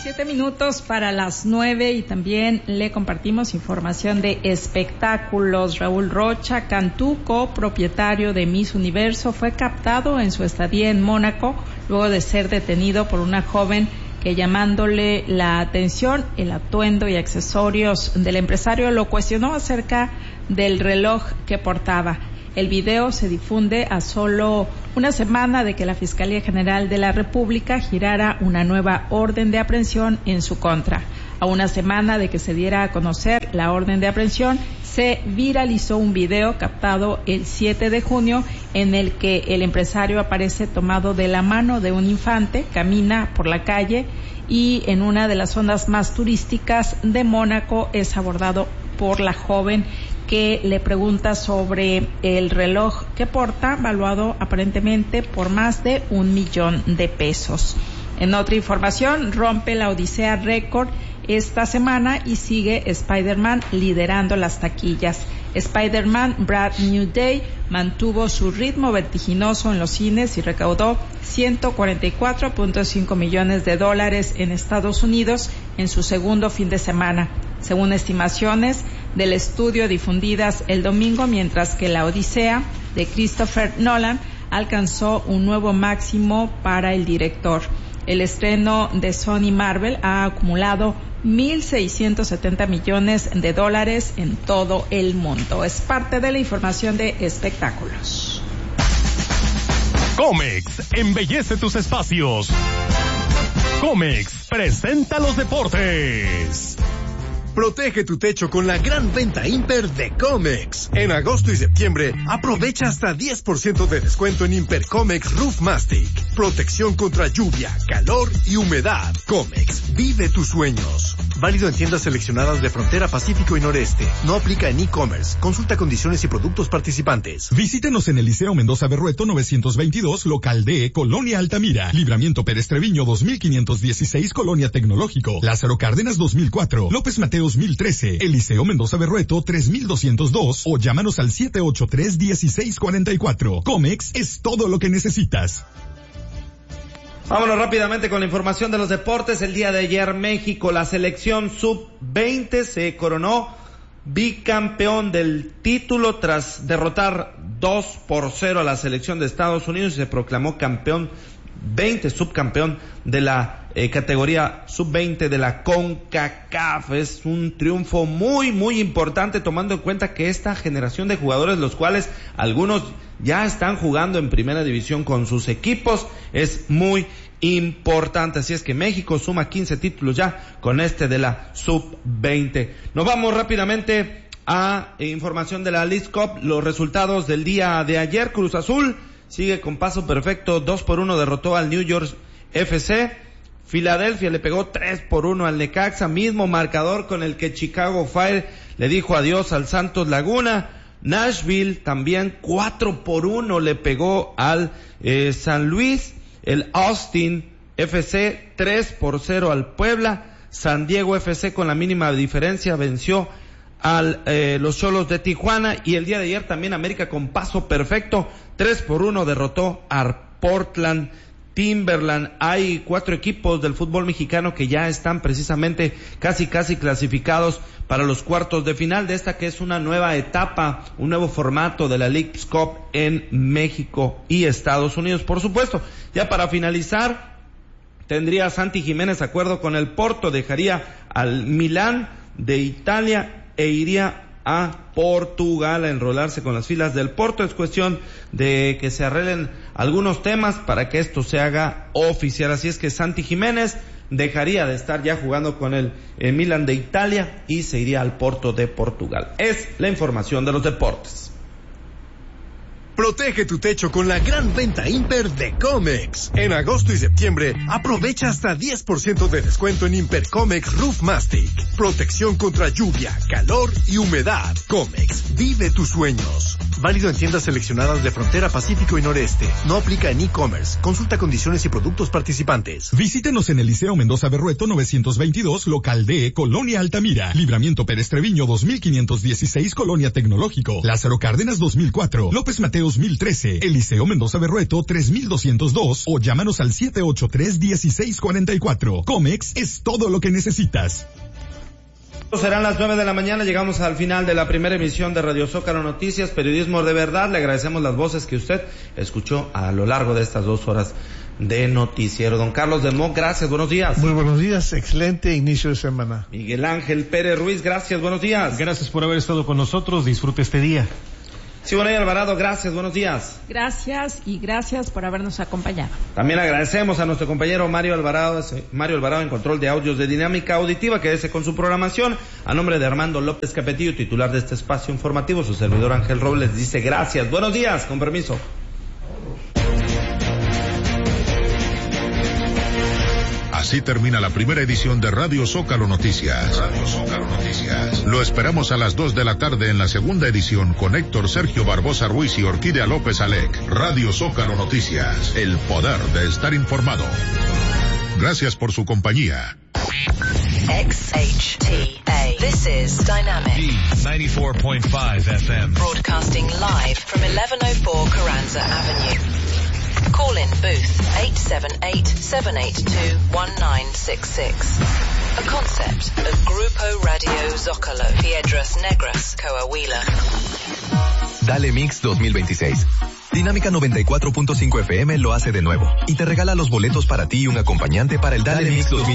7 minutos para las 9 y también le compartimos información de espectáculos. Raúl Rocha Cantú, copropietario de Miss Universo, fue captado en su estadía en Mónaco luego de ser detenido por una joven que, llamándole la atención el atuendo y accesorios del empresario, lo cuestionó acerca del reloj que portaba. El video se difunde a solo una semana de que la Fiscalía General de la República girara una nueva orden de aprehensión en su contra. A una semana de que se diera a conocer la orden de aprehensión, se viralizó un video captado el 7 de junio en el que el empresario aparece tomado de la mano de un infante, camina por la calle y en una de las zonas más turísticas de Mónaco es abordado por la joven que le pregunta sobre el reloj que porta, valuado aparentemente por más de $1,000,000. En otra información, rompe la Odisea récord esta semana y sigue Spider-Man liderando las taquillas. Spider-Man Brand New Day mantuvo su ritmo vertiginoso en los cines y recaudó $144.5 millones en Estados Unidos en su segundo fin de semana, según estimaciones del estudio difundidas el domingo, mientras que la Odisea de Christopher Nolan alcanzó un nuevo máximo para el director. El estreno de Sony Marvel ha acumulado $1,670 millones en todo el mundo. Es parte de la información de espectáculos. Comex embellece tus espacios. Comex presenta los deportes. Protege tu techo con la gran venta Imper de Comex. En agosto y septiembre, aprovecha hasta 10% de descuento en Imper Comex Roof Mastic. Protección contra lluvia, calor y humedad. Comex, vive tus sueños. Válido en tiendas seleccionadas de Frontera Pacífico y Noreste. No aplica en e-commerce. Consulta condiciones y productos participantes. Visítenos en el Liceo Mendoza Berrueto 922, local D, Colonia Altamira. Libramiento Pérez Treviño 2516, Colonia Tecnológico. Lázaro Cárdenas 2004. López Mateos 1013. El Liceo Mendoza Berrueto 3202 o llámanos al 783-1644. Comex es todo lo que necesitas. Vámonos rápidamente con la información de los deportes. El día de ayer México, la selección sub-20 se coronó bicampeón del título tras derrotar 2-0 a la selección de Estados Unidos y se proclamó campeón 20, subcampeón de la categoría sub-20 de la CONCACAF. Es un triunfo muy, muy importante tomando en cuenta que esta generación de jugadores, los cuales algunos ya están jugando en primera división con sus equipos, es muy importante. Así es que México suma 15 títulos ya con este de la sub-20. Nos vamos rápidamente a información de la Leagues Cup. Los resultados del día de ayer: Cruz Azul sigue con paso perfecto, 2-1 derrotó al New York FC. Filadelfia le pegó 3-1 al Necaxa, mismo marcador con el que Chicago Fire le dijo adiós al Santos Laguna. Nashville también 4-1 le pegó al San Luis. El Austin FC 3-0 al Puebla. San Diego FC con la mínima diferencia venció al los Xolos de Tijuana. Y el día de ayer también América con paso perfecto, 3-1 derrotó a Portland Timberland. Hay 4 equipos del fútbol mexicano que ya están precisamente casi clasificados para los cuartos de final de esta que es una nueva etapa, un nuevo formato de la Leagues Cup en México y Estados Unidos, por supuesto. Ya para finalizar, tendría Santi Jiménez acuerdo con el Porto, dejaría al Milán de Italia e iría a Portugal a enrolarse con las filas del Porto. Es cuestión de que se arreglen algunos temas para que esto se haga oficial. Así es que Santi Jiménez dejaría de estar ya jugando con el Milan de Italia y se iría al Porto de Portugal. Es la información de los deportes. Protege tu techo con la gran venta Imper de Comex. En agosto y septiembre, aprovecha hasta 10% de descuento en Imper Comex Roof Mastic. Protección contra lluvia, calor y humedad. Comex, vive tus sueños. Válido en tiendas seleccionadas de Frontera Pacífico y Noreste. No aplica en e-commerce. Consulta condiciones y productos participantes. Visítenos en el Liceo Mendoza Berrueto 922, local D, Colonia Altamira. Libramiento Pérez Treviño 2516, Colonia Tecnológico. Lázaro Cárdenas 2004. López Mateos 1013. El Liceo Mendoza Berrueto 3202 o llámanos al 783-1644. Comex es todo lo que necesitas. Serán las 9 de la mañana, llegamos al final de la primera emisión de Radio Zócalo Noticias, periodismo de verdad. Le agradecemos las voces que usted escuchó a lo largo de estas 2 horas de noticiero. Don Carlos de Mo, gracias, buenos días. Muy buenos días, excelente inicio de semana. Miguel Ángel Pérez Ruiz, gracias, buenos días. Gracias por haber estado con nosotros, disfrute este día. Siboney Alvarado, gracias, buenos días. Gracias y gracias por habernos acompañado. También agradecemos a nuestro compañero Mario Alvarado en control de audios de Dinámica Auditiva, que quédese con su programación. A nombre de Armando López Capetillo, titular de este espacio informativo, su servidor Ángel Robles dice gracias, buenos días, con permiso. Así termina la primera edición de Radio Zócalo Noticias. Radio Zócalo Noticias. Lo esperamos a las 2 de la tarde en la segunda edición con Héctor Sergio Barbosa Ruiz y Orquídea López Alec. Radio Zócalo Noticias. El poder de estar informado. Gracias por su compañía. XHTA. This is Dynamic. D94.5 FM. Broadcasting live from 1104 Carranza Avenue. Call in booth 878-782-1966. A concept of Grupo Radio Zócalo. Piedras Negras, Coahuila. Dale Mix 2026. Dinámica 94.5 FM lo hace de nuevo y te regala los boletos para ti y un acompañante para el Dale Mix 2026.